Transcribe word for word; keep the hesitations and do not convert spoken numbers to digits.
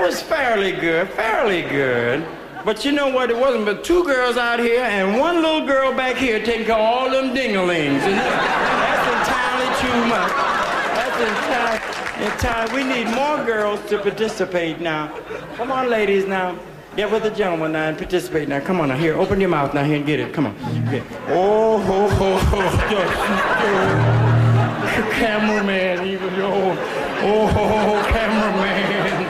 was fairly good, fairly good. But you know what? It wasn't but two girls out here and one little girl back here taking care of all them ding-a-lings. And that's entirely too much. That's entirely, entirely. We need more girls to participate now. Come on, ladies, now. Get with the gentleman now and participate now. Come on now. Here, open your mouth now here and get it. Come on. Get. Oh, ho, ho, ho. Cameraman, even. Oh, oh, ho, ho,